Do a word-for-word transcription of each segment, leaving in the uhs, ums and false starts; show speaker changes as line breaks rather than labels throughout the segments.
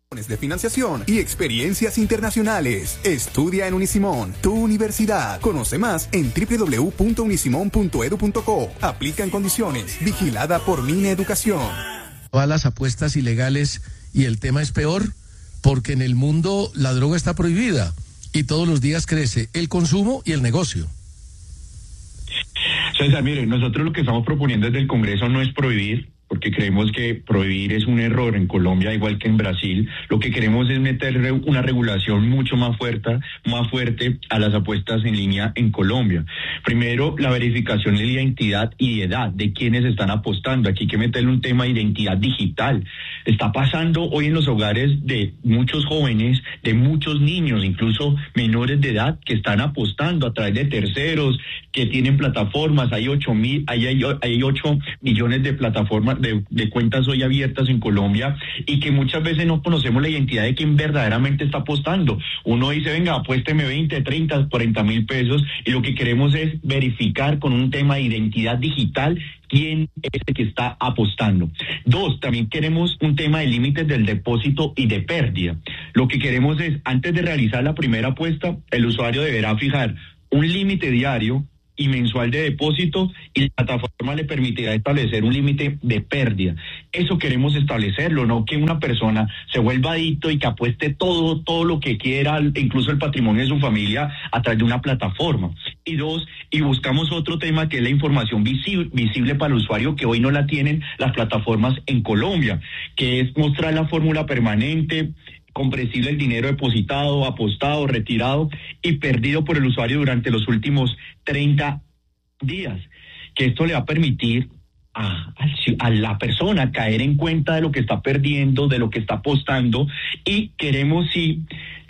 de financiación y experiencias internacionales. Estudia en Unisimón, tu universidad. Conoce más en doble u doble u doble u punto unisimón punto edu punto co. Aplica en condiciones. Vigilada por Mine Educación.
Todas las apuestas ilegales, y el tema es peor porque en el mundo la droga está prohibida y todos los días crece el consumo y el negocio.
César, mire, nosotros lo que estamos proponiendo desde el Congreso no es prohibir, porque creemos que prohibir es un error en Colombia, igual que en Brasil. Lo que queremos es meter una regulación mucho más fuerte, más fuerte a las apuestas en línea en Colombia. Primero, la verificación de identidad y de edad de quienes están apostando. Aquí hay que meterle un tema de identidad digital. Está pasando hoy en los hogares de muchos jóvenes, de muchos niños, incluso menores de edad, que están apostando a través de terceros, que tienen plataformas. Hay ocho mil, hay, hay, hay ocho millones de plataformas De, de cuentas hoy abiertas en Colombia, y que muchas veces no conocemos la identidad de quien verdaderamente está apostando. Uno dice, venga, apuésteme veinte, treinta, cuarenta mil pesos, y lo que queremos es verificar con un tema de identidad digital quién es el que está apostando. Dos, también queremos un tema de límites del depósito y de pérdida. Lo que queremos es, antes de realizar la primera apuesta, el usuario deberá fijar un límite diario y mensual de depósito, y la plataforma le permitirá establecer un límite de pérdida. Eso queremos establecerlo, no que una persona se vuelva adicto y que apueste todo, todo lo que quiera, incluso el patrimonio de su familia, a través de una plataforma. Y dos, y buscamos otro tema que es la información visible, visible para el usuario, que hoy no la tienen las plataformas en Colombia, que es mostrar la fórmula permanente, comprensible el dinero depositado, apostado, retirado y perdido por el usuario durante los últimos treinta días, que esto le va a permitir a, a la persona caer en cuenta de lo que está perdiendo, de lo que está apostando. Y queremos, sí,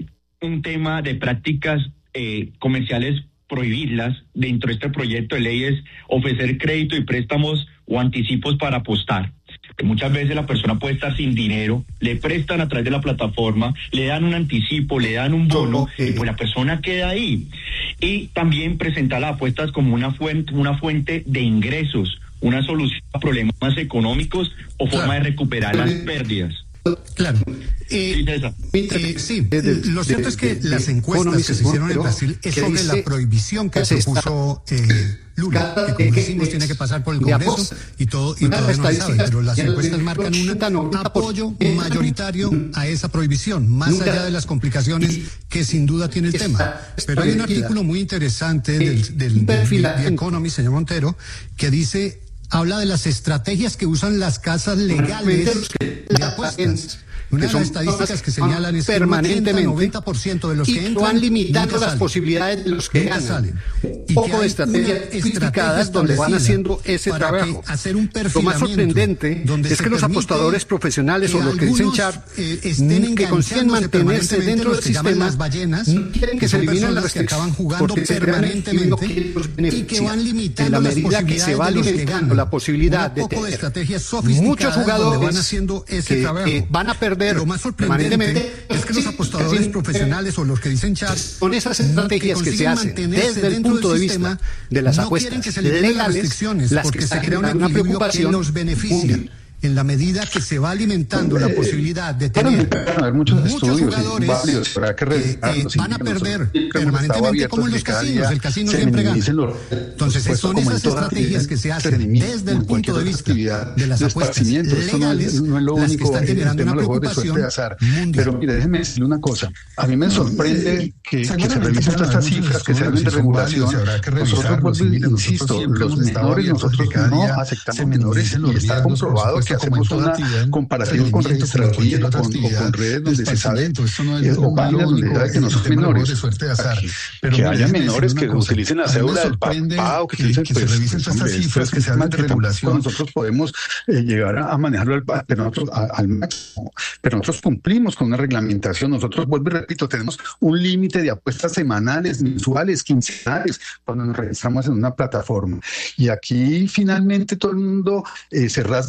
un tema de prácticas eh, comerciales, prohibirlas. Dentro de este proyecto de ley es ofrecer crédito y préstamos o anticipos para apostar. Que muchas veces la persona puede estar sin dinero, le prestan a través de la plataforma, le dan un anticipo, le dan un bono, y pues la persona queda ahí. Y también presentar las apuestas como una fuente, una fuente de ingresos, una solución a problemas económicos o forma claro. de recuperar las pérdidas.
Claro. Eh, sí, eh, sí. Lo cierto es que las encuestas que se hicieron en Brasil es sobre la prohibición que propuso eh, Lula, que como decimos tiene que pasar por el Congreso y todo y todavía no se sabe, pero las encuestas marcan un apoyo mayoritario a esa prohibición, más allá de las complicaciones que sin duda tiene el tema. Pero hay un artículo muy interesante del, del, del The Economist, señor Montero, que dice, habla de las estrategias que usan las casas legales de apuestas. Una de las estadísticas que señalan es permanentemente que el noventa por ciento de los que entran
van limitando las posibilidades de los que ganan.
Salen.
Un poco de estrategias sofisticadas donde van haciendo ese trabajo.
Hacer un
Lo más sorprendente es que los apostadores profesionales o los que dicen char eh, que consiguen mantenerse dentro del sistema
las ballenas,
no quieren que se eliminen las
que acaban jugando permanentemente y que van limitando
en la medida que se va alimentando la posibilidad de tener muchos jugadores
van haciendo ese trabajo.
Que van a perder.
Lo más sorprendente es que los apostadores profesionales o los que dicen chat
con esas estrategias que se hacen desde el punto de vista de las apuestas legales, las que se crean una preocupación
que los beneficia. En la medida que se va alimentando la posibilidad de tener
haber muchos, muchos
jugadores
válidos,
que eh, van a perder permanentemente como en los casinos, el casino siempre gana. Entonces son esas estrategias que se hacen desde el punto de vista de las apuestas legales las que están generando una preocupación mundial.
Pero mire, déjeme decirle una cosa, a mí me sorprende que, que se revisen todas estas cifras, que se hablen de regulación. Nosotros, insisto, los menores, nosotros no aceptamos menores, y está comprobado que hacemos una comparación con registraduría o con, o con redes donde se sabe es, o páginas donde sabe que no son menores. Aquí, pero que haya menores que utilicen la cédula del papá o que utilicen
que, pues, pues, hombre,
cifras que se hablan de regulación. Nosotros podemos eh, llegar a, a manejarlo al, pero nosotros, a, al máximo, pero nosotros cumplimos con una reglamentación. Nosotros, vuelvo y repito, tenemos un límite de apuestas semanales, mensuales, quincenales cuando nos registramos en una plataforma. Y aquí finalmente todo el mundo eh, se rasga las vestiduras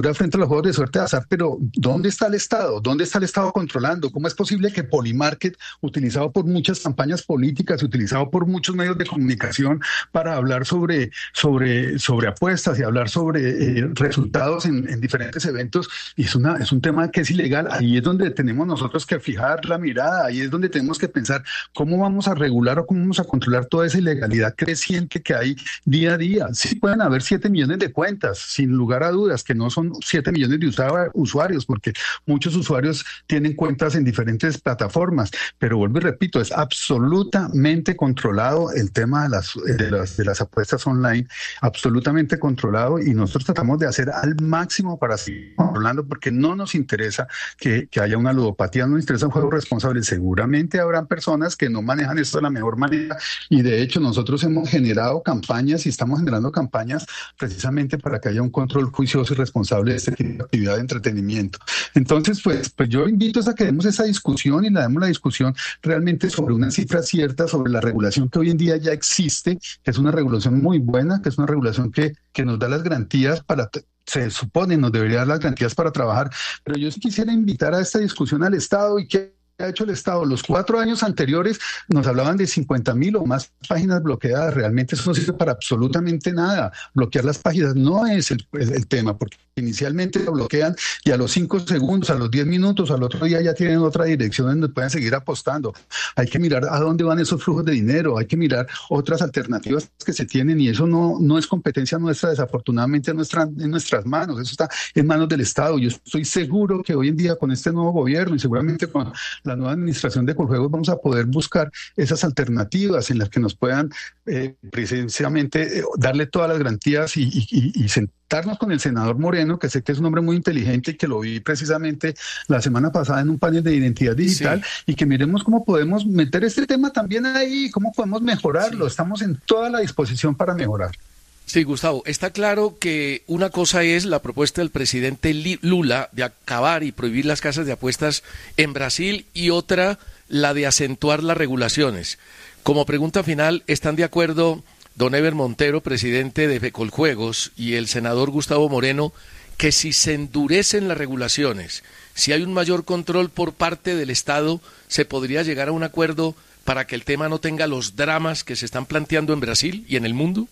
dura frente a los juegos de suerte de azar, pero ¿dónde está el Estado? ¿Dónde está el Estado controlando? ¿Cómo es posible que Polymarket, utilizado por muchas campañas políticas, utilizado por muchos medios de comunicación para hablar sobre, sobre, sobre apuestas y hablar sobre eh, resultados en, en diferentes eventos, y es, una, es un tema que es ilegal? Ahí es donde tenemos nosotros que fijar la mirada, ahí es donde tenemos que pensar cómo vamos a regular o cómo vamos a controlar toda esa ilegalidad creciente que hay día a día. Sí pueden haber siete millones de cuentas, sin lugar a dudas, que no son siete millones de usuarios, porque muchos usuarios tienen cuentas en diferentes plataformas, pero vuelvo y repito, es absolutamente controlado el tema de las, de las, de las apuestas online, absolutamente controlado, y nosotros tratamos de hacer al máximo para seguir controlando, porque no nos interesa que, que haya una ludopatía, no nos interesa un juego responsable. Seguramente habrán personas que no manejan esto de la mejor manera, y de hecho nosotros hemos generado campañas y estamos generando campañas precisamente para que haya un control juicioso y responsable de este tipo de actividad de entretenimiento. Entonces, pues, pues yo invito a que demos esa discusión y la demos la discusión realmente sobre una cifra cierta, sobre la regulación que hoy en día ya existe, que es una regulación muy buena, que es una regulación que, que nos da las garantías para... se supone nos debería dar las garantías para trabajar, pero yo quisiera invitar a esta discusión al Estado. ¿Y qué ha hecho el Estado? Los cuatro años anteriores nos hablaban de cincuenta mil o más páginas bloqueadas. Realmente eso no sirve para absolutamente nada. Bloquear las páginas no es el, el, el tema, porque inicialmente lo bloquean y a los cinco segundos, a los diez minutos, al otro día ya tienen otra dirección donde pueden seguir apostando. Hay que mirar a dónde van esos flujos de dinero, hay que mirar otras alternativas que se tienen, y eso no, no es competencia nuestra, desafortunadamente en, nuestra, en nuestras manos, eso está en manos del Estado. Yo estoy seguro que hoy en día con este nuevo gobierno y seguramente con la nueva administración de Coljuegos vamos a poder buscar esas alternativas en las que nos puedan eh, precisamente eh, darle todas las garantías y, y, y, y sentarnos con el senador Moreno, que sé que es un hombre muy inteligente y que lo vi precisamente la semana pasada en un panel de identidad digital, sí. Y que miremos cómo podemos meter este tema también ahí, cómo podemos mejorarlo. Sí. Estamos en toda la disposición para mejorar.
Sí, Gustavo, está claro que una cosa es la propuesta del presidente Lula de acabar y prohibir las casas de apuestas en Brasil, y otra la de acentuar las regulaciones. Como pregunta final, ¿están de acuerdo don Ever Montero, presidente de Coljuegos, y el senador Gustavo Moreno, que si se endurecen las regulaciones, si hay un mayor control por parte del Estado, se podría llegar a un acuerdo para que el tema no tenga los dramas que se están planteando en Brasil y en el mundo?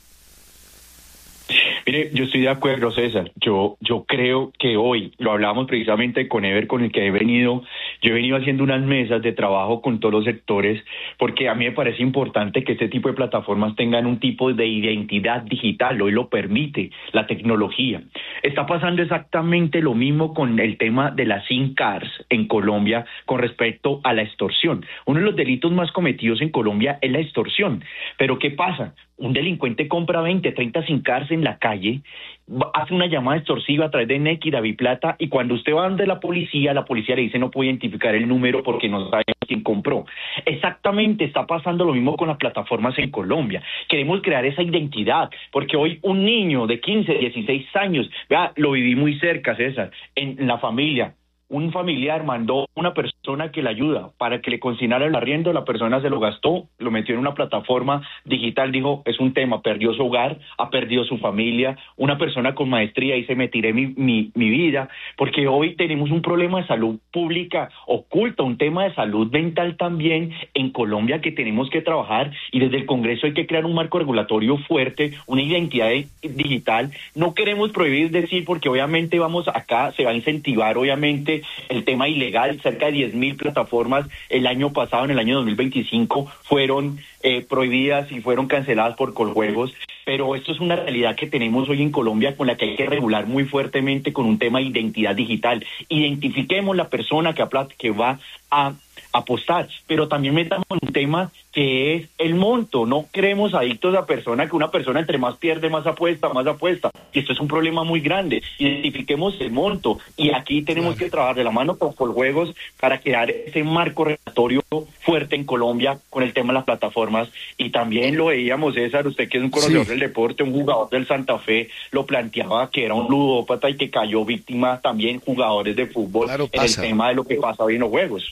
Mire, yo estoy de acuerdo, César. Yo yo creo que hoy, lo hablábamos precisamente con Ever, con el que he venido, yo he venido haciendo unas mesas de trabajo con todos los sectores, porque a mí me parece importante que este tipo de plataformas tengan un tipo de identidad digital. Hoy lo permite la tecnología. Está pasando exactamente lo mismo con el tema de las SIM cards en Colombia con respecto a la extorsión. Uno de los delitos más cometidos en Colombia es la extorsión. Pero ¿qué pasa? Un delincuente compra veinte, treinta SIM cards en la calle, hace una llamada extorsiva a través de N E C y Daviplata, y cuando usted va donde la policía, la policía le dice no puede identificar el número porque no sabe quién compró. Exactamente está pasando lo mismo con las plataformas en Colombia. Queremos crear esa identidad, porque hoy un niño de quince, dieciséis años, vea, lo viví muy cerca, César, en, en la familia. Un familiar mandó una persona que le ayuda para que le consignara el arriendo, la persona se lo gastó, lo metió en una plataforma digital, dijo, es un tema, perdió su hogar, ha perdido su familia. Una persona con maestría dice, me tiré mi, mi, mi vida, porque hoy tenemos un problema de salud pública oculta, un tema de salud mental también en Colombia que tenemos que trabajar, y desde el Congreso hay que crear un marco regulatorio fuerte, una identidad digital. No queremos prohibir decir, porque obviamente vamos acá, se va a incentivar obviamente el tema ilegal. Cerca de diez mil plataformas el año pasado, en el año dos mil veinticinco, fueron eh, prohibidas y fueron canceladas por Coljuegos, pero esto es una realidad que tenemos hoy en Colombia, con la que hay que regular muy fuertemente con un tema de identidad digital. Identifiquemos la persona que, que va a apostar, pero también metamos un tema que es el monto. No queremos adictos a persona, que una persona entre más pierde, más apuesta, más apuesta. Y esto es un problema muy grande. Identifiquemos el monto, y aquí tenemos claro. que trabajar de la mano con Coljuegos para crear ese marco regulatorio fuerte en Colombia con el tema de las plataformas. Y también lo veíamos, César, usted que es un conocedor sí. del deporte, un jugador del Santa Fe lo planteaba, que era un ludópata y que cayó víctima también jugadores de fútbol claro, en el tema de lo que pasa hoy en los juegos.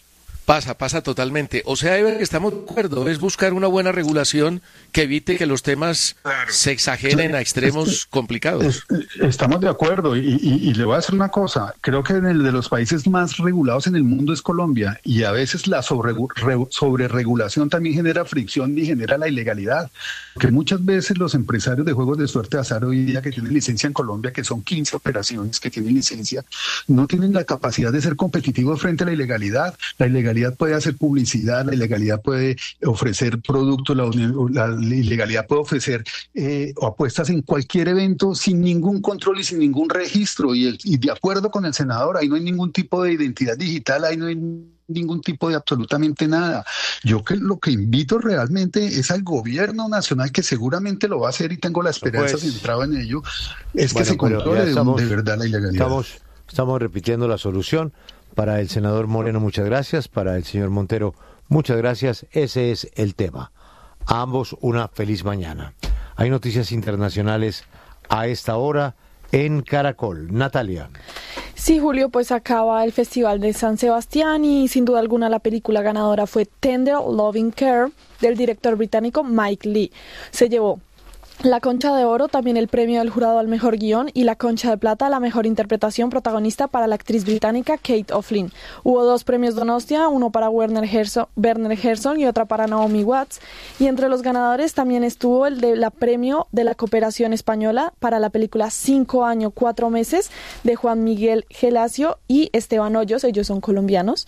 Pasa, pasa totalmente. O sea, Ever, que estamos de acuerdo, es buscar una buena regulación que evite que los temas claro. se exageren a extremos complicados.
Estamos de acuerdo y, y, y le voy a decir una cosa, creo que en el de los países más regulados en el mundo es Colombia y a veces la sobre, re, sobreregulación también genera fricción y genera la ilegalidad, que muchas veces los empresarios de juegos de suerte de azar hoy día que tienen licencia en Colombia, que son quince operaciones que tienen licencia, no tienen la capacidad de ser competitivos frente a la ilegalidad. La ilegalidad puede hacer publicidad, la ilegalidad puede ofrecer productos, la, la ilegalidad puede ofrecer eh, apuestas en cualquier evento sin ningún control y sin ningún registro. Y, el, y de acuerdo con el senador, ahí no hay ningún tipo de identidad digital, ahí no hay ningún tipo de absolutamente nada. Yo que lo que invito realmente es al gobierno nacional, que seguramente lo va a hacer y tengo la esperanza pues, centrada en ello, es bueno, que se controle estamos, de, de verdad la ilegalidad.
Estamos, estamos repitiendo la solución. Para el senador Moreno, muchas gracias. Para el señor Montero, muchas gracias. Ese es el tema. A ambos, una feliz mañana. Hay noticias internacionales a esta hora en Caracol. Natalia.
Sí, Julio, pues acaba el Festival de San Sebastián y sin duda alguna la película ganadora fue Tender Loving Care del director británico Mike Leigh. Se llevó la Concha de Oro, también el premio del jurado al mejor guión, y la Concha de Plata a la mejor interpretación protagonista para la actriz británica Kate O'Flynn. Hubo dos premios Donostia, uno para Werner Herzog, Werner Herzog y otra para Naomi Watts. Y entre los ganadores también estuvo el de la premio de la cooperación española para la película Cinco años, cuatro meses de Juan Miguel Gelacio y Esteban Hoyos, ellos son colombianos.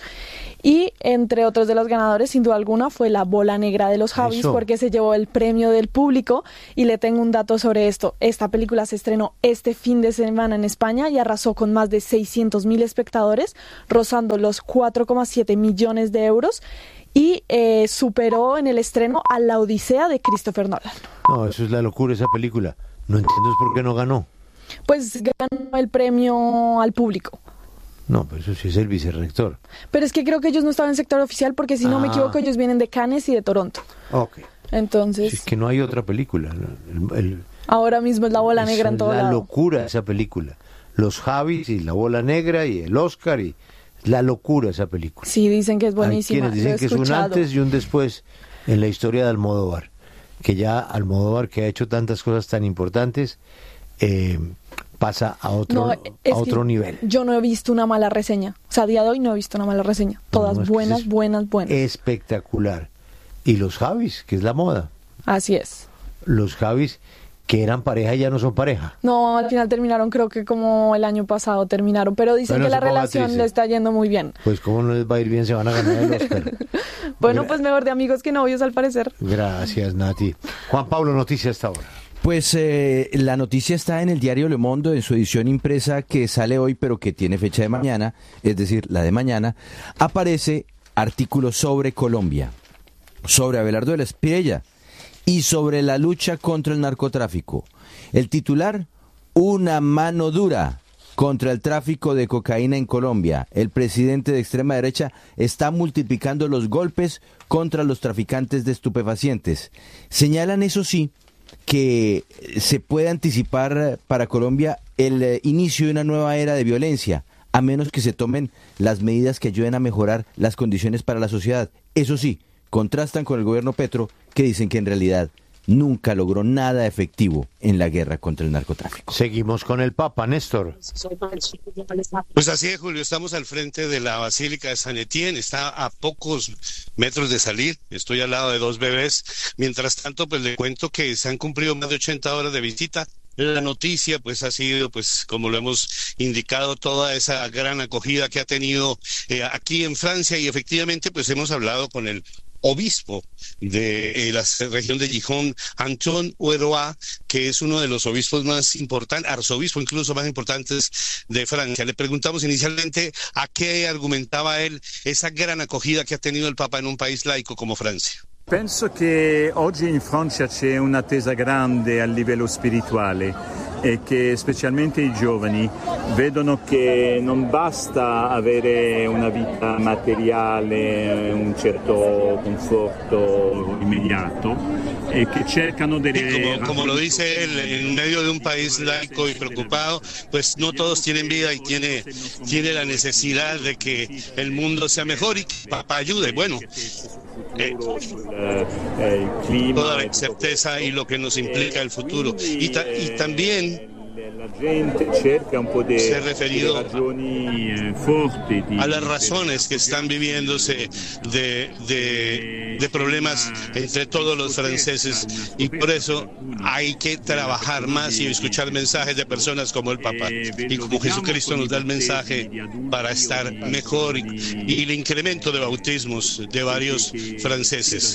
Y entre otros de los ganadores, sin duda alguna, fue La Bola Negra de los Javis, Eso. porque se llevó el premio del público. Y le tengo un dato sobre esto. Esta película se estrenó este fin de semana en España y arrasó con más de seiscientos mil espectadores, rozando los cuatro coma siete millones de euros. Y eh, superó en el estreno a La Odisea de Christopher Nolan.
No, eso es la locura, esa película. No entiendo por qué no ganó.
Pues ganó el premio al público.
No, pero eso sí es el vicerrector.
Pero es que creo que ellos no estaban en sector oficial porque si ah. no me equivoco ellos vienen de Cannes y de Toronto.
Ok.
Entonces...
Si es que no hay otra película. El, el,
Ahora mismo es La Bola Negra en todo lado.
Es la locura esa película. Los Javis y La Bola Negra y el Oscar y... La locura esa película.
Sí, dicen que es buenísima.
Hay quienes dicen que es un antes y un después en la historia de Almodóvar. Que ya Almodóvar, que ha hecho tantas cosas tan importantes... Eh, pasa a otro, no, a otro nivel.
Yo no he visto una mala reseña. O sea, a día de hoy no he visto una mala reseña. Todas no, no, buenas, es buenas, buenas.
Espectacular. Y los Javis, que es la moda.
Así es.
Los Javis, que eran pareja y ya no son pareja.
No, al final terminaron, creo que como el año pasado terminaron. Pero dicen bueno, que la relación le está yendo muy bien.
Pues cómo no les va a ir bien, se van a ganar el Oscar.
Bueno, Gra pues mejor de amigos que novios al parecer.
Gracias, Nati. Juan Pablo, noticias hasta ahora.
Pues eh, la noticia está en el diario Le Monde, en su edición impresa que sale hoy, pero que tiene fecha de mañana, es decir, la de mañana. Aparece artículos sobre Colombia, sobre Abelardo de la Espriella y sobre la lucha contra el narcotráfico. El titular, una mano dura contra el tráfico de cocaína en Colombia. El presidente de extrema derecha está multiplicando los golpes contra los traficantes de estupefacientes. Señalan, eso sí, que se puede anticipar para Colombia el eh, inicio de una nueva era de violencia, a menos que se tomen las medidas que ayuden a mejorar las condiciones para la sociedad. Eso sí, contrastan con el gobierno Petro, que dicen que en realidad nunca logró nada efectivo en la guerra contra el narcotráfico.
Seguimos con el Papa, Néstor.
Pues así es, Julio, estamos al frente de la Basílica de San Etienne, está a pocos metros de salir, estoy al lado de dos bebés. Mientras tanto, pues le cuento que se han cumplido más de ochenta horas de visita. La noticia pues ha sido, pues como lo hemos indicado, toda esa gran acogida que ha tenido eh, aquí en Francia, y efectivamente pues hemos hablado con el obispo de eh, la región de Gijón, Antoine Hueroa, que es uno de los obispos más importantes, arzobispo incluso más importantes de Francia. Le preguntamos inicialmente a qué argumentaba él esa gran acogida que ha tenido el Papa en un país laico como Francia.
Penso che oggi in Francia c'è un'attesa grande a livello spirituale. è che specialmente i giovani vedono che non basta avere una vita materiale, un certo conforto immediato e que cercano de...
Como, como lo dice él, en medio de un país laico y preocupado, pues no todos tienen vida y tiene, tiene la necesidad de que el mundo sea mejor y que papá ayude. Bueno, eh, toda la incerteza y lo que nos implica el futuro. Y, ta, y también se ha referido a las razones que están viviéndose de, de, de problemas entre todos los franceses, y por eso hay que trabajar más y escuchar mensajes de personas como el Papa y como Jesucristo nos da el mensaje para estar mejor, y, y el incremento de bautismos de varios franceses.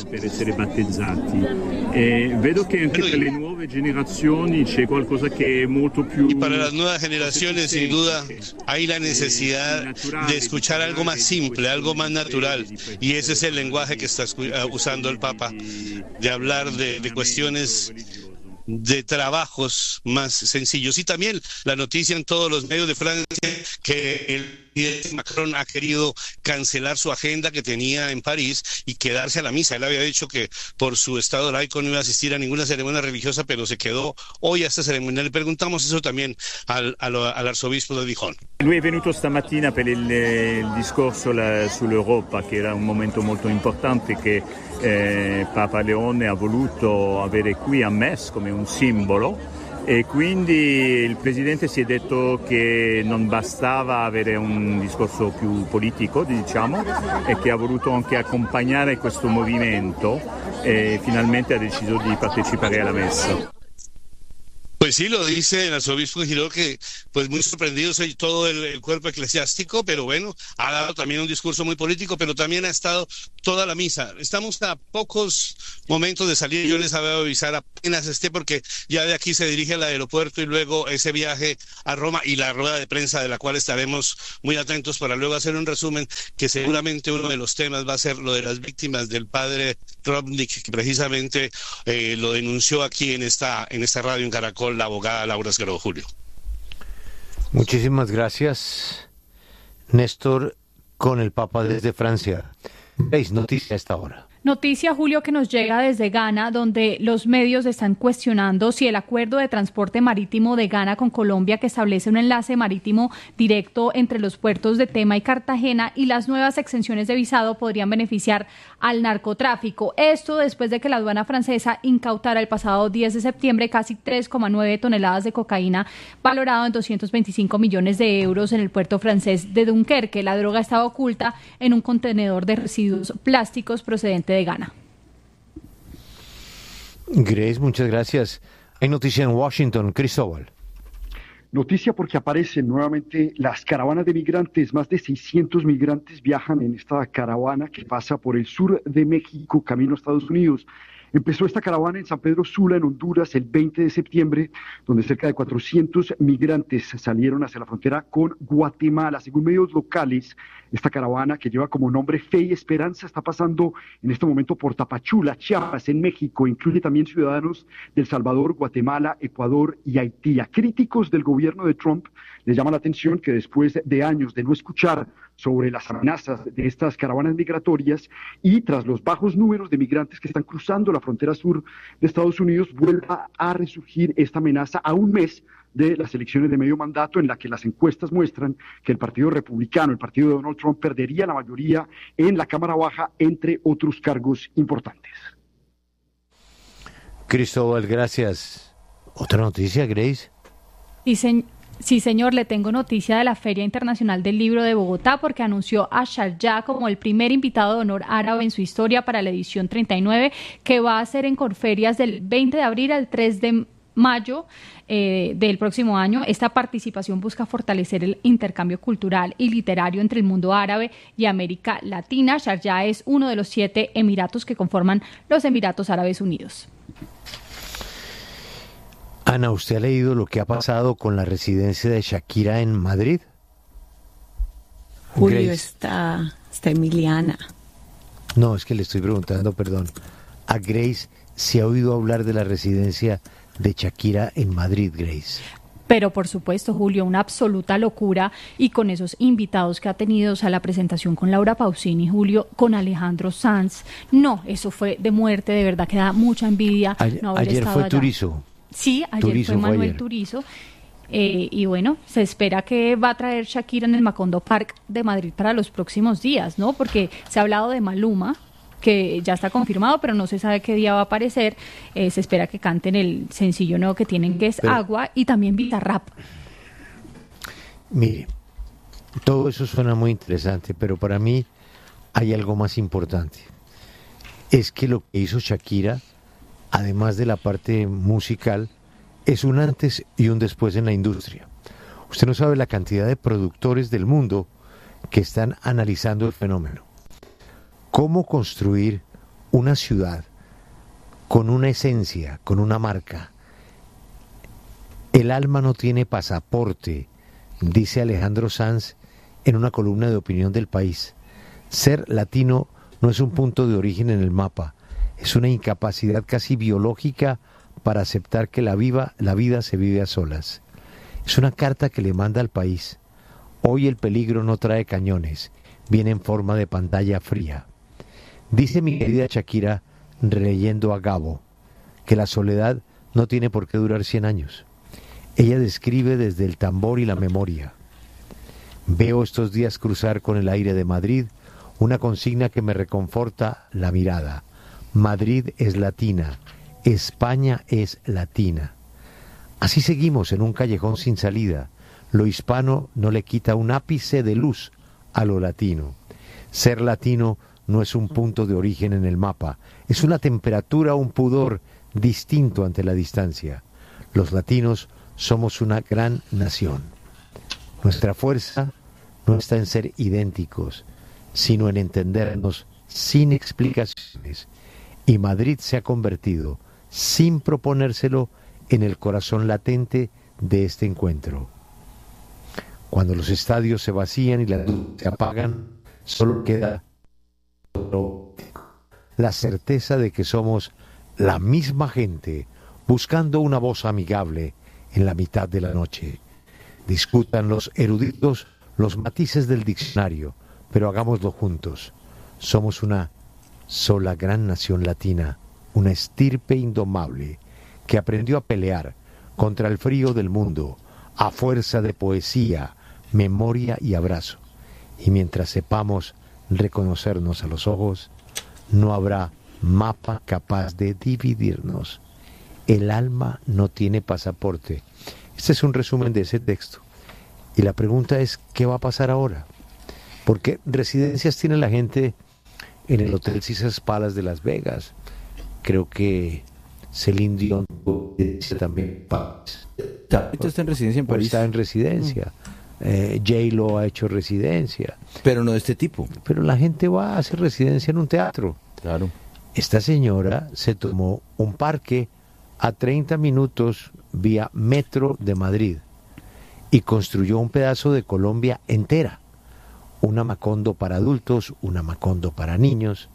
Vedo che anche per le nuove generazioni c'è qualcosa che è molto più...
Y para las nuevas generaciones, sin duda, hay la necesidad de escuchar algo más simple, algo más natural, y ese es el lenguaje que está usando el Papa, de hablar de, de cuestiones de trabajos más sencillos. Y también la noticia en todos los medios de Francia que el presidente Macron ha querido cancelar su agenda que tenía en París y quedarse a la misa. Él había dicho que por su estado laico no iba a asistir a ninguna ceremonia religiosa, pero se quedó hoy a esta ceremonia. Le preguntamos eso también al, al, al arzobispo de Dijon.
Lui è venuto stamattina per il, il discorso la, sull'Europa, che era un momento molto importante che eh, Papa Leone ha voluto avere qui a Metz come un simbolo, e quindi il Presidente si è detto che non bastava avere un discorso più politico, diciamo, e che ha voluto anche accompagnare questo movimento, e finalmente ha deciso di partecipare alla messa.
Pues sí, lo dice el arzobispo de Girón, que pues muy sorprendido soy todo el, el cuerpo eclesiástico, pero bueno, ha dado también un discurso muy político, pero también ha estado toda la misa. Estamos a pocos momentos de salir, yo les había avisar apenas esté, porque ya de aquí se dirige al aeropuerto y luego ese viaje a Roma y la rueda de prensa de la cual estaremos muy atentos para luego hacer un resumen, que seguramente uno de los temas va a ser lo de las víctimas del padre Tropnik, que precisamente eh, lo denunció aquí en esta, en esta radio en Caracol la abogada Laura Esguerro. Julio.
Muchísimas gracias, Néstor, con el Papa desde Francia. Veis noticia a esta hora.
Noticia, Julio, que nos llega desde Ghana, donde los medios están cuestionando si el acuerdo de transporte marítimo de Ghana con Colombia, que establece un enlace marítimo directo entre los puertos de Tema y Cartagena, y las nuevas exenciones de visado podrían beneficiar al narcotráfico. Esto después de que la aduana francesa incautara el pasado diez de septiembre casi tres coma nueve toneladas de cocaína, valorado en doscientos veinticinco millones de euros en el puerto francés de Dunkerque. La droga estaba oculta en un contenedor de residuos plásticos procedente de Ghana.
Grace, muchas gracias. Hay noticia en Washington, Cristóbal.
Noticia porque aparecen nuevamente las caravanas de migrantes. Más de seiscientos migrantes viajan en esta caravana que pasa por el sur de México, camino a Estados Unidos. Empezó esta caravana en San Pedro Sula, en Honduras, el veinte de septiembre, donde cerca de cuatrocientos migrantes salieron hacia la frontera con Guatemala. Según medios locales, esta caravana, que lleva como nombre Fe y Esperanza, está pasando en este momento por Tapachula, Chiapas, en México. Incluye también ciudadanos de El Salvador, Guatemala, Ecuador y Haití. A críticos del gobierno de Trump les llama la atención que después de años de no escuchar sobre las amenazas de estas caravanas migratorias y tras los bajos números de migrantes que están cruzando la frontera sur de Estados Unidos, vuelva a resurgir esta amenaza a un mes de las elecciones de medio mandato, en la que las encuestas muestran que el Partido Republicano, el partido de Donald Trump, perdería la mayoría en la Cámara Baja, entre otros cargos importantes.
Cristóbal, gracias. ¿Otra noticia, Grace?
Sí, señor. Sí, señor, le tengo noticia de la Feria Internacional del Libro de Bogotá, porque anunció a Sharjah como el primer invitado de honor árabe en su historia para la edición treinta y nueve, que va a ser en Corferias del veinte de abril al tres de mayo eh, del próximo año. Esta participación busca fortalecer el intercambio cultural y literario entre el mundo árabe y América Latina. Sharjah es uno de los siete emiratos que conforman los Emiratos Árabes Unidos.
Ana, ¿usted ha leído lo que ha pasado con la residencia de Shakira en Madrid?
Julio, Grace. está, está Emiliana.
No, es que le estoy preguntando, perdón, a Grace si ha oído hablar de la residencia de Shakira en Madrid, Grace.
Pero por supuesto, Julio, una absoluta locura, y con esos invitados que ha tenido, o sea, la presentación con Laura Pausini, Julio, con Alejandro Sanz. No, eso fue de muerte, de verdad que da mucha envidia.
Ayer,
no haber
ayer
estado
fue
allá.
Turizo.
Sí, ayer
Turizo
fue Manuel
fue ayer.
Turizo. Eh, y bueno, se espera que va a traer Shakira en el Macondo Park de Madrid para los próximos días, ¿no? Porque se ha hablado de Maluma, que ya está confirmado, pero no se sabe qué día va a aparecer. Eh, se espera que canten el sencillo nuevo que tienen, que es
pero,
Agua, y también Bizarrap.
Mire, todo eso suena muy interesante, pero para mí hay algo más importante. Es que lo que hizo Shakira, además de la parte musical, es un antes y un después en la industria. Usted no sabe la cantidad de productores del mundo que están analizando el fenómeno. Cómo construir una ciudad con una esencia, con una marca. El alma no tiene pasaporte, dice Alejandro Sanz en una columna de opinión del País. Ser latino no es un punto de origen en el mapa, es una incapacidad casi biológica para aceptar que la, viva, la vida se vive a solas. Es una carta que le manda al país. Hoy el peligro no trae cañones, viene en forma de pantalla fría. Dice mi querida Shakira, releyendo a Gabo, que la soledad no tiene por qué durar cien años. Ella describe desde el tambor y la memoria. Veo estos días cruzar con el aire de Madrid una consigna que me reconforta la mirada. Madrid es latina. España es latina. Así seguimos en un callejón sin salida. Lo hispano no le quita un ápice de luz a lo latino. Ser latino no es un punto de origen en el mapa, es una temperatura, un pudor distinto ante la distancia. Los latinos somos una gran nación. Nuestra fuerza no está en ser idénticos, sino en entendernos sin explicaciones. Y Madrid se ha convertido, sin proponérselo, en el corazón latente de este encuentro. Cuando los estadios se vacían y las luces se apagan, solo queda la certeza de que somos la misma gente, buscando una voz amigable en la mitad de la noche. Discutan los eruditos los matices del diccionario, pero hagámoslo juntos. Somos una sola gran nación latina, una estirpe indomable que aprendió a pelear contra el frío del mundo a fuerza de poesía, memoria y abrazo. Y mientras sepamos reconocernos a los ojos, no habrá mapa capaz de dividirnos. El alma no tiene pasaporte. Este es un resumen de ese texto. Y la pregunta es, ¿qué va a pasar ahora? Porque residencias tiene la gente en el Hotel Caesars Palace de Las Vegas. Creo que Celine Dion también.
Esto está en residencia en París.
Está en residencia. Eh, J-Lo ha hecho residencia.
Pero no de este tipo.
Pero la gente va a hacer residencia en un teatro.
Claro.
Esta señora se tomó un parque a treinta minutos vía metro de Madrid y construyó un pedazo de Colombia entera. Una Macondo para adultos, una Macondo para niños.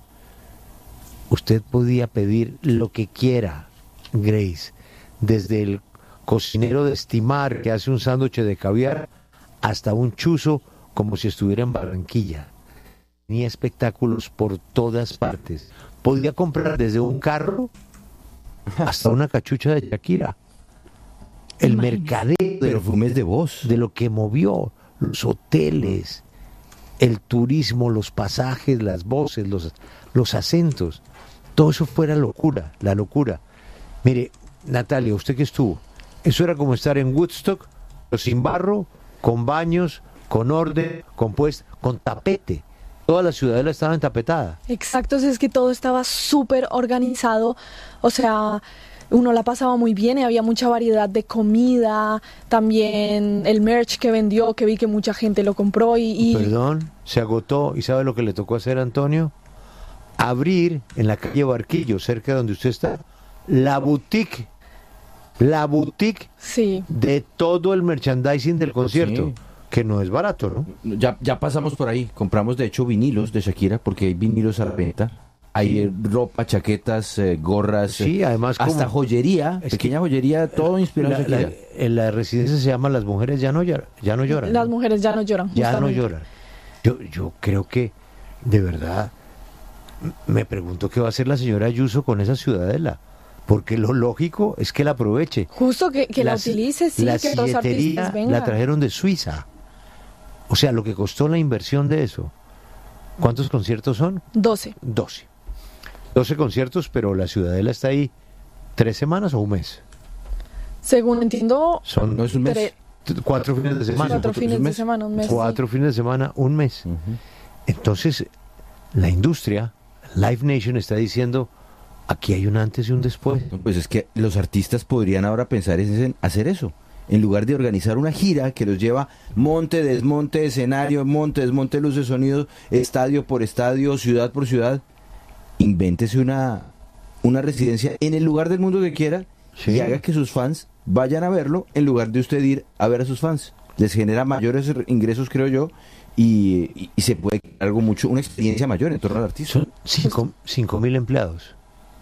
Usted podía pedir lo que quiera, Grace, desde el cocinero de estimar que hace un sándwich de caviar hasta un chuzo como si estuviera en Barranquilla. Tenía espectáculos por todas partes. Podía comprar desde un carro hasta una cachucha de Shakira. El mercadeo de
perfumes de voz,
de lo que movió, los hoteles, el turismo, los pasajes, las voces, los, los acentos. Todo eso fue la locura, la locura. Mire, Natalia, usted que estuvo, eso era como estar en Woodstock, pero sin barro, con baños, con orden, con pues, con tapete. Toda la ciudadela estaba entapetada.
Exacto, es que todo estaba súper organizado, o sea, uno la pasaba muy bien y había mucha variedad de comida, también el merch que vendió, que vi que mucha gente lo compró y... y...
Perdón, se agotó, ¿y sabe lo que le tocó hacer, Antonio? Abrir en la calle Barquillo, cerca de donde usted está, la boutique, la boutique
sí.
de todo el merchandising del concierto. Sí. Que no es barato, ¿no?
Ya, ya pasamos por ahí, compramos de hecho vinilos de Shakira, porque hay vinilos a la venta. hay ropa, chaquetas, eh, gorras,
sí, además
hasta
como,
joyería, pequeña que joyería, todo inspirado en Shakira.
La, en la residencia se llama Las mujeres ya no lloran. Ya no lloran
Las
¿no?
mujeres ya no lloran.
Ya
justamente.
no lloran. Yo, yo creo que, de verdad, me pregunto qué va a hacer la señora Ayuso con esa ciudadela. Porque lo lógico es que la aproveche.
Justo que, que la,
la
utilice, sí,
la
que otros artistas vengan.
La trajeron de Suiza. O sea, lo que costó la inversión de eso. ¿Cuántos conciertos son?
Doce.
Doce. Doce conciertos, pero la ciudadela está ahí tres semanas o un mes.
Según entiendo,
son
no es un mes.
Tre- cuatro fines de semana.
Cuatro fines de semana, un mes.
Cuatro
sí.
fines de semana, un mes. Uh-huh. Entonces, la industria, Live Nation está diciendo, aquí hay un antes y un después.
Pues es que los artistas podrían ahora pensar en hacer eso. En lugar de organizar una gira que los lleva monte, desmonte, escenario, monte, desmonte, luces, sonidos, estadio por estadio, ciudad por ciudad, invéntese una, una residencia en el lugar del mundo que quiera, sí, y haga que sus fans vayan a verlo en lugar de usted ir a ver a sus fans. Les genera mayores ingresos, creo yo, y, y, y se puede crear algo mucho, una experiencia mayor en torno al artista.
Son cinco, cinco mil empleados.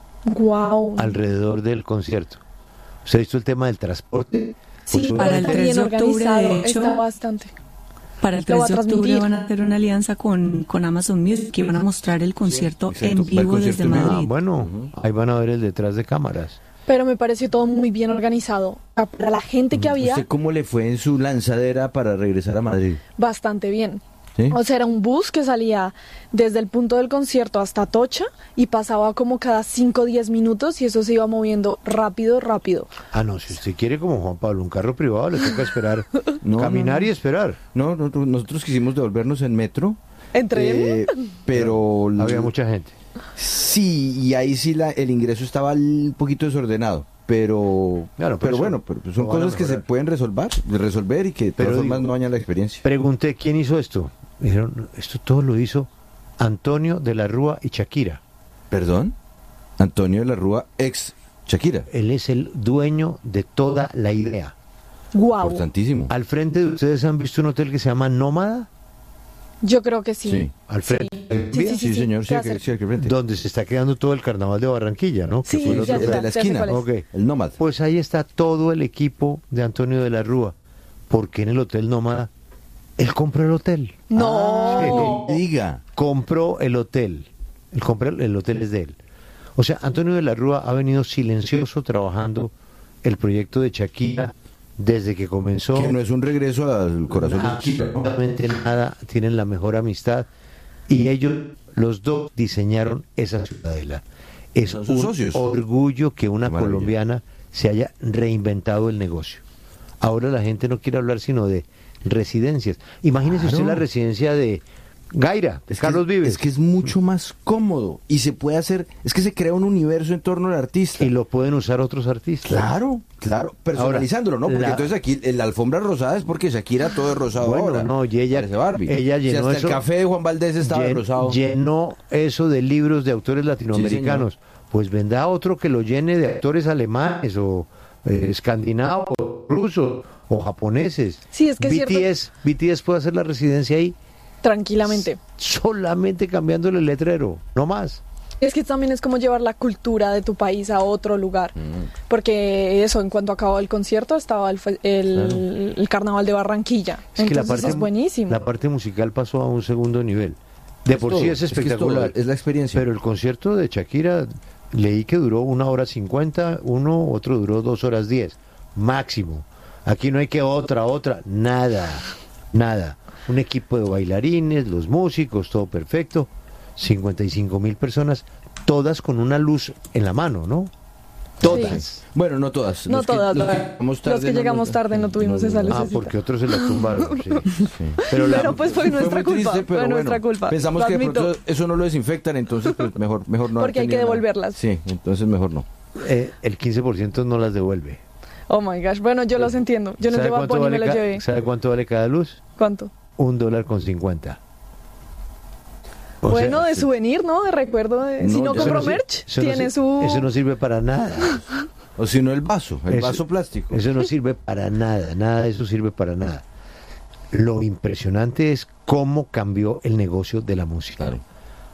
Wow.
Alrededor del concierto. ¿Usted ha visto el tema del transporte?
Sí, pues para el tres de octubre, de hecho,
está bastante.
Para el tres de octubre van a hacer una alianza con, con Amazon Music y van a mostrar el concierto sí, en vivo concierto desde Madrid.
Ah, bueno, uh-huh. Ahí van a ver el detrás de cámaras.
Pero me pareció todo muy bien organizado. Para la gente que había...
¿Usted cómo le fue en su lanzadera para regresar a Madrid?
Bastante bien.
¿Sí?
O sea, era un bus que salía desde el punto del concierto hasta Atocha y pasaba como cada cinco o diez minutos y eso se iba moviendo rápido, rápido.
Ah, no, si usted quiere como Juan Pablo, un carro privado, le toca esperar, no, caminar no, no. y esperar.
No, no, nosotros quisimos devolvernos en metro.
¿En tren?
Eh, pero...
Había mucha gente.
Sí, y ahí sí la, el ingreso estaba un poquito desordenado. Pero, claro, pero bueno, pero son cosas que se pueden resolver, resolver y que de todas formas no dañan la experiencia.
Pregunté, ¿quién hizo esto? Me dijeron, esto todo lo hizo Antonio de la Rúa y Shakira.
¿Perdón? Antonio de la Rúa, ex Shakira.
Él es el dueño de toda la idea.
Guau.
Importantísimo.
Al frente de ustedes han visto un hotel que se llama Nómada.
Yo creo que sí.
Sí.
Al frente.
Sí, sí, sí, sí,
sí,
sí
señor, sí, sí, sí, sí,
donde se está quedando todo el carnaval de Barranquilla, ¿no?
Sí,
que fue el,
ya
otro
está,
de la esquina,
okay.
El Nómada.
Pues ahí está todo el equipo de Antonio de la Rúa. Porque en el Hotel Nómada, él compró el hotel.
No.
Sí, diga.
Compró el hotel. Él compró el, el hotel es de él. O sea, Antonio de la Rúa ha venido silencioso trabajando el proyecto de Shakira desde que comenzó.
Que no es un regreso al corazón de Shakira.
Absolutamente nada, tienen la mejor amistad y ellos, los dos, diseñaron esa ciudadela. Es un
socios.
orgullo que una colombiana se haya reinventado el negocio. Ahora la gente no quiere hablar sino de residencias. Imagínese claro. usted la residencia de Gaira, de Carlos
que,
Vives.
Es que es mucho más cómodo y se puede hacer, es que se crea un universo en torno al artista.
Y lo pueden usar otros artistas.
Claro, claro, personalizándolo, ¿no? Porque la... entonces aquí la alfombra rosada es porque Shakira todo es rosado
bueno,
ahora.
no, y ella, ella llenó
si hasta
eso,
el café de Juan Valdés estaba
llen,
rosado.
Llenó eso de libros de autores latinoamericanos. Sí, pues vendrá otro que lo llene de actores alemanes o eh, escandinavos, rusos o japoneses.
Sí, es que
B T S,
es cierto.
B T S puede hacer la residencia ahí.
Tranquilamente.
Solamente cambiándole el letrero, no más.
Es que también es como llevar la cultura de tu país a otro lugar. Mm. Porque eso, en cuanto acabó el concierto, estaba el, el, claro. el carnaval de Barranquilla.
Es Entonces que la parte,
es buenísimo.
La parte musical pasó a un segundo nivel. De por sí es espectacular.
Es, que es, es la experiencia.
Pero el concierto de Shakira, leí que duró una hora cincuenta, uno, otro duró dos horas diez, máximo. Aquí no hay que otra, otra, nada, nada. Un equipo de bailarines, los músicos, todo perfecto, cincuenta y cinco mil personas, todas con una luz en la mano, ¿no? Todas.
Sí.
Bueno, no todas.
No
los
todas.
Que, los,
que los que, los que llegamos
no,
tarde no tuvimos no, esa luz.
Ah, porque otros se la tumbaron. Sí.
Sí.
Pero, la,
pero pues fue nuestra
fue
culpa.
Triste, pero
fue
bueno,
nuestra culpa.
Pensamos que pronto eso no lo desinfectan, entonces pues mejor, mejor no.
Porque hay que devolverlas.
Nada. Sí, entonces mejor no.
Eh, el quince por ciento no las devuelve.
Oh my gosh. Bueno, yo los entiendo. Yo no llevo a Pony y me las llevé.
¿Sabe cuánto vale cada luz?
¿Cuánto?
Un dólar con cincuenta.
O bueno, sea, de souvenir, ¿no? De recuerdo. De... No, si no compro no merch, tiene
no,
su...
Eso no sirve para nada.
O si no el vaso, el eso, vaso plástico.
Eso no sirve para nada, nada de eso sirve para nada. Lo impresionante es cómo cambió el negocio de la música.
Claro.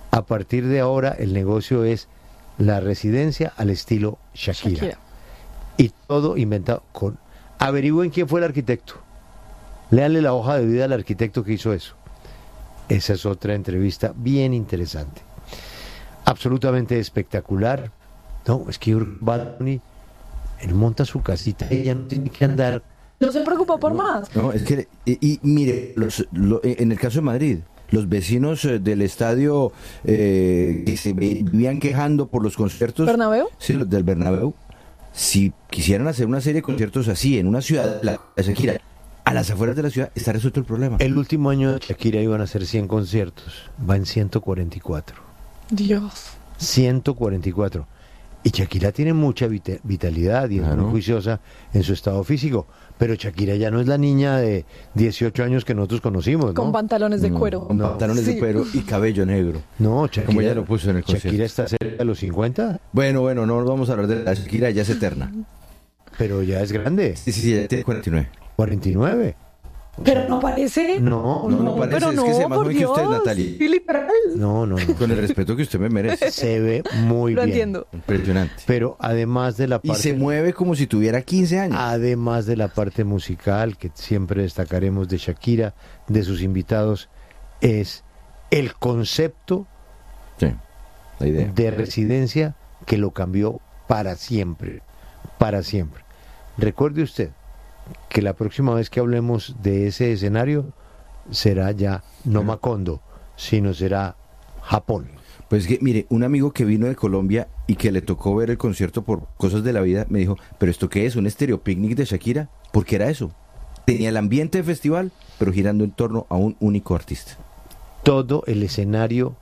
A partir de ahora el negocio es la residencia al estilo Shakira. Shakira. Y todo inventado con... Averigüen quién fue el arquitecto. Léanle la hoja de vida al arquitecto que hizo eso. Esa es otra entrevista bien interesante. Absolutamente espectacular. No, es que Bad Bunny, él monta su casita y ella no tiene que andar.
No se preocupa por más.
No, es que, y, y mire, los, lo, en el caso de Madrid, los vecinos del estadio eh, que se vivían quejando por los conciertos.
¿Bernabéu?
Sí, los del Bernabéu. Si quisieran hacer una serie de conciertos así en una ciudad, la Shakira, a las afueras de la ciudad, está resuelto el problema.
El último año de Shakira iban a ser cien conciertos, va en ciento cuarenta y cuatro.
Dios.
ciento cuarenta y cuatro. Y Shakira tiene mucha vit- vitalidad y es claro. muy juiciosa en su estado físico. Pero Shakira ya no es la niña de dieciocho años que nosotros conocimos, ¿no?
Con pantalones de
no,
cuero.
Con no. pantalones sí. de cuero y cabello negro.
No, Shakira,
como ya lo puso en el concierto.
Shakira está cerca de los cincuenta.
Bueno, bueno, no vamos a hablar de la Shakira, ya es eterna.
Pero ya es grande.
Sí, sí, sí, ya tiene cuarenta y nueve.
cuarenta y nueve.
Pero no parece.
No,
no, no, no parece.
Pero
es
no,
que se más
por
joven que usted, Natalia.
Literal.
No, no, no.
Con el respeto que usted me merece.
Se ve muy
Lo
bien.
entiendo.
Impresionante.
Pero además de la parte...
Y se mueve como si tuviera quince años.
Además de la parte musical, que siempre destacaremos de Shakira, de sus invitados, es el concepto
sí, la idea.
de residencia que lo cambió para siempre. Para siempre. Recuerde usted que la próxima vez que hablemos de ese escenario será ya no Macondo, sino será Japón.
Pues que, mire, un amigo que vino de Colombia y que le tocó ver el concierto por cosas de la vida, me dijo, ¿pero esto qué es? ¿Un estéreo picnic de Shakira? Porque era eso. Tenía el ambiente de festival, pero girando en torno a un único artista.
Todo el escenario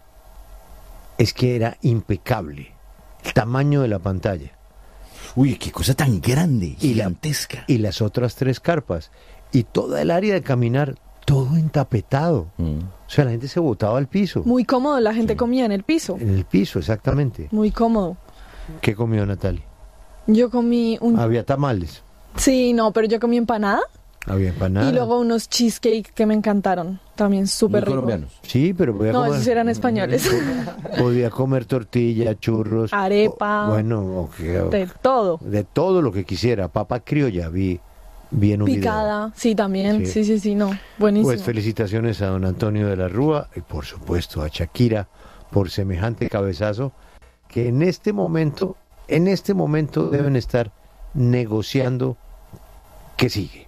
es que era impecable. El tamaño de la pantalla.
Uy, qué cosa tan grande, gigantesca.
Y, la, y las otras tres carpas. Y toda el área de caminar, todo entapetado. Mm. O sea, la gente se botaba al piso.
Muy cómodo, la gente sí. comía en el piso.
En el piso, exactamente.
Muy cómodo.
¿Qué comió Natalia?
Yo comí un...
Había tamales.
Sí, no, pero yo comí empanada.
Había empanada.
Y luego unos cheesecake que me encantaron. También súper ricos.
Colombianos.
Sí, pero podía
no,
comer...
esos eran españoles.
Podía comer tortilla, churros.
Arepa.
O, bueno, okay,
de todo.
De todo lo que quisiera. Papa criolla, vi, vi en un
Picada,
video.
sí, también. Sí. sí, sí, sí, no. Buenísimo.
Pues felicitaciones a don Antonio de la Rúa y por supuesto a Shakira por semejante cabezazo que en este momento, en este momento deben estar negociando qué sigue.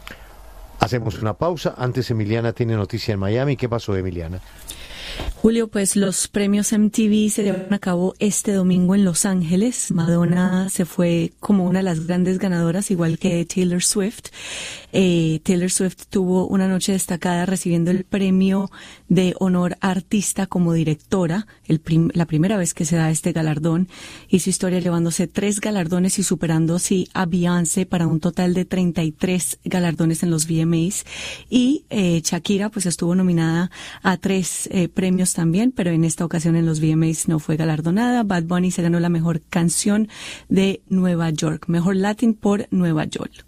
Hacemos una pausa. Antes Emiliana tiene noticia en Miami. ¿Qué pasó, Emiliana?
Julio, pues los premios M T V se llevaron a cabo este domingo en Los Ángeles. Madonna se fue como una de las grandes ganadoras, igual que Taylor Swift. Eh, Taylor Swift tuvo una noche destacada recibiendo el premio de honor a artista como directora, el prim- la primera vez que se da este galardón. Hizo historia llevándose tres galardones y superando así a Beyoncé para un total de treinta y tres galardones en los V M As. Y eh, Shakira pues estuvo nominada a tres eh, premios también, pero en esta ocasión en los V M As no fue galardonada. Bad Bunny se ganó la mejor canción de Nueva York, mejor Latin por Nueva York.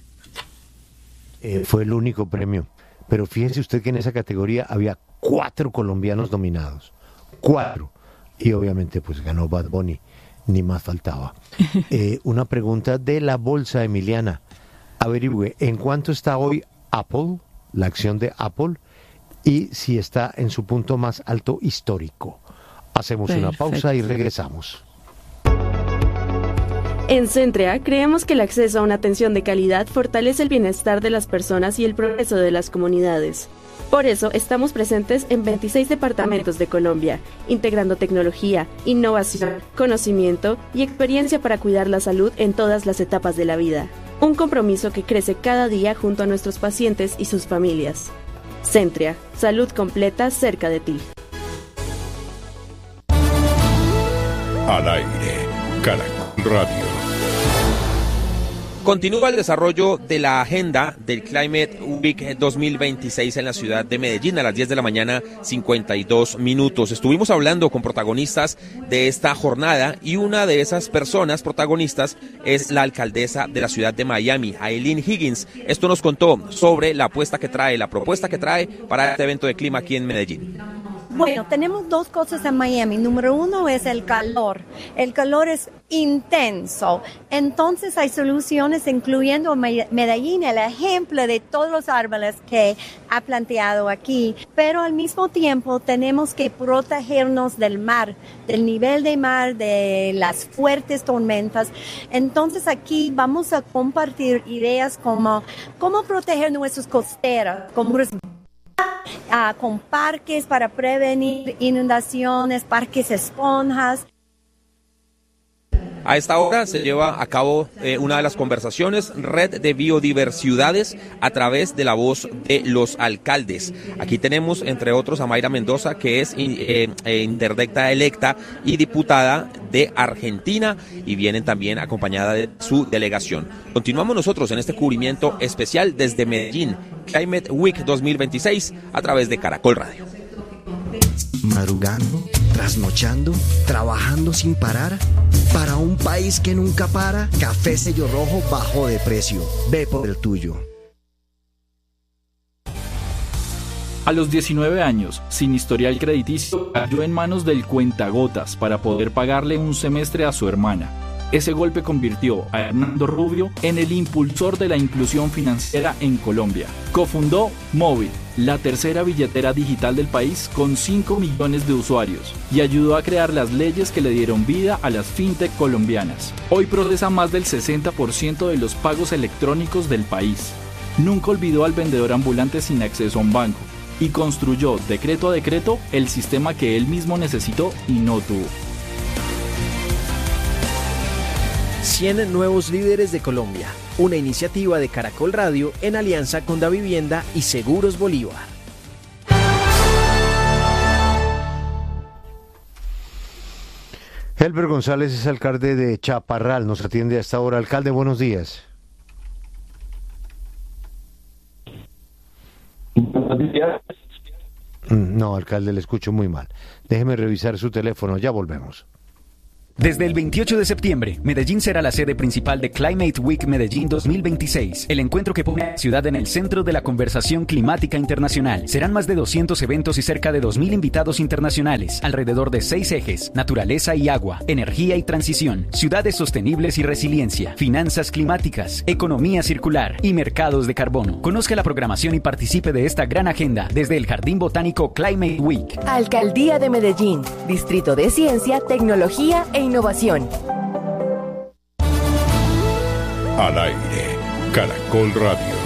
Eh, fue el único premio, pero fíjense usted que en esa categoría había cuatro colombianos nominados, cuatro, y obviamente pues ganó Bad Bunny, ni más faltaba. Eh, una pregunta de la bolsa, Emiliana, averigüe, ¿en cuánto está hoy Apple, la acción de Apple, y si está en su punto más alto histórico? Hacemos Perfecto. Una pausa y regresamos.
En Centrea creemos que el acceso a una atención de calidad fortalece el bienestar de las personas y el progreso de las comunidades. Por eso estamos presentes en veintiséis departamentos de Colombia, integrando tecnología, innovación, conocimiento y experiencia para cuidar la salud en todas las etapas de la vida. Un compromiso que crece cada día junto a nuestros pacientes y sus familias. Centrea, salud completa cerca de ti.
Al aire, Caracol Radio.
Continúa el desarrollo de la agenda del Climate Week dos mil veintiséis en la ciudad de Medellín a las diez de la mañana, cincuenta y dos minutos. Estuvimos hablando con protagonistas de esta jornada y una de esas personas protagonistas es la alcaldesa de la ciudad de Miami, Aileen Higgins. Esto nos contó sobre la apuesta que trae, la propuesta que trae para este evento de clima aquí en Medellín.
Bueno, tenemos dos cosas en Miami. Número uno es el calor. El calor es intenso. Entonces hay soluciones, incluyendo Medellín, el ejemplo de todos los árboles que ha planteado aquí. Pero al mismo tiempo tenemos que protegernos del mar, del nivel de mar, de las fuertes tormentas. Entonces aquí vamos a compartir ideas como cómo proteger nuestras costeras, como Uh, con parques para prevenir inundaciones, parques esponjas.
A esta hora se lleva a cabo eh, una de las conversaciones, Red de Biodiversidades, a través de la voz de los alcaldes. Aquí tenemos, entre otros, a Mayra Mendoza, que es eh, eh, interdicta electa y diputada de Argentina, y vienen también acompañada de su delegación. Continuamos nosotros en este cubrimiento especial desde Medellín, Climate Week dos mil veintiséis, a través de Caracol Radio.
Madrugando, trasnochando, trabajando sin parar. Para un país que nunca para, Café Sello Rojo bajó de precio. Ve por el tuyo.
A los diecinueve años, sin historial crediticio, cayó en manos del cuentagotas para poder pagarle un semestre a su hermana. Ese golpe convirtió a Hernando Rubio en el impulsor de la inclusión financiera en Colombia. Cofundó Móvil, la tercera billetera digital del país con cinco millones de usuarios, y ayudó a crear las leyes que le dieron vida a las fintech colombianas. Hoy procesa más del sesenta por ciento de los pagos electrónicos del país. Nunca olvidó al vendedor ambulante sin acceso a un banco, y construyó decreto a decreto el sistema que él mismo necesitó y no tuvo.
cien nuevos líderes de Colombia, una iniciativa de Caracol Radio en alianza con Davivienda y Seguros Bolívar.
Helber González es alcalde de Chaparral, nos atiende a esta hora. Alcalde, buenos días.
Buenos días.
No, alcalde, le escucho muy mal. Déjeme revisar su teléfono, ya volvemos.
Desde el veintiocho de septiembre, Medellín será la sede principal de Climate Week Medellín dos mil veintiséis, el encuentro que pone a la ciudad en el centro de la conversación climática internacional. Serán más de doscientos eventos y cerca de dos mil invitados internacionales, alrededor de seis ejes: naturaleza y agua, energía y transición, ciudades sostenibles y resiliencia, finanzas climáticas, economía circular y mercados de carbono. Conozca la programación y participe de esta gran agenda desde el Jardín Botánico Climate Week.
Alcaldía de Medellín, Distrito de Ciencia, Tecnología e Innovación.
Al aire, Caracol Radio.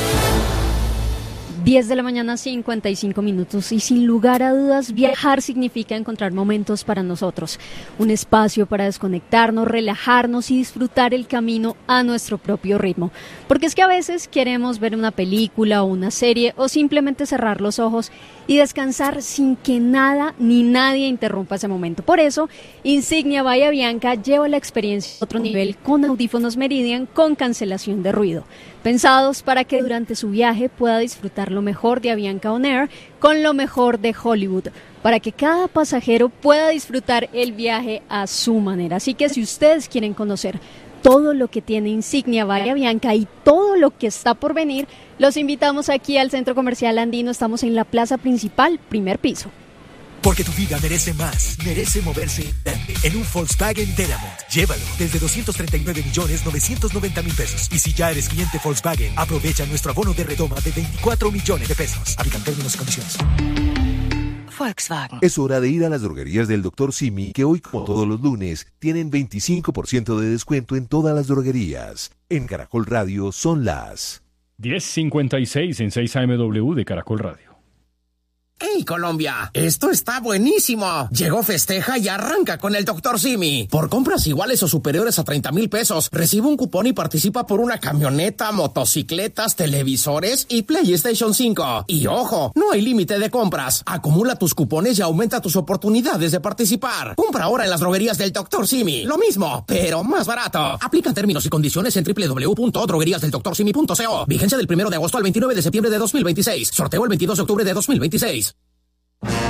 diez de la mañana, cincuenta y cinco minutos, y sin lugar a dudas, viajar significa encontrar momentos para nosotros, un espacio para desconectarnos, relajarnos y disfrutar el camino a nuestro propio ritmo, porque es que a veces queremos ver una película o una serie o simplemente cerrar los ojos y descansar sin que nada ni nadie interrumpa ese momento. Por eso, Insignia Bahía Bianca lleva la experiencia a otro nivel con audífonos Meridian con cancelación de ruido, pensados para que durante su viaje pueda disfrutar lo mejor de Avianca On Air con lo mejor de Hollywood, para que cada pasajero pueda disfrutar el viaje a su manera. Así que si ustedes quieren conocer todo lo que tiene Insignia Bahía Bianca y todo lo que está por venir, los invitamos aquí al Centro Comercial Andino. Estamos en la plaza principal, primer piso.
Porque tu vida merece más, merece moverse en un Volkswagen Delamont. Llévalo desde doscientos treinta y nueve millones novecientos noventa mil pesos. Y si ya eres cliente Volkswagen, aprovecha nuestro abono de redoma de veinticuatro millones de pesos. Aplican términos y condiciones.
Volkswagen. Es hora de ir a las droguerías del doctor Simi, que hoy, como todos los lunes, tienen veinticinco por ciento de descuento en todas las droguerías. En Caracol Radio son las
diez cincuenta y seis en seis A M W de Caracol Radio.
¡Hey, Colombia! ¡Esto está buenísimo! Llegó Festeja y arranca con el doctor Simi. Por compras iguales o superiores a treinta mil pesos, recibe un cupón y participa por una camioneta, motocicletas, televisores y PlayStation cinco. Y ojo, no hay límite de compras. Acumula tus cupones y aumenta tus oportunidades de participar. Compra ahora en las droguerías del doctor Simi. Lo mismo, pero más barato. Aplican términos y condiciones en doble u doble u doble u punto droguerías del doctor simi punto co. Vigencia del primero de agosto al veintinueve de septiembre de dos mil veintiséis. Sorteo el veintidós de octubre de dos mil veintiséis.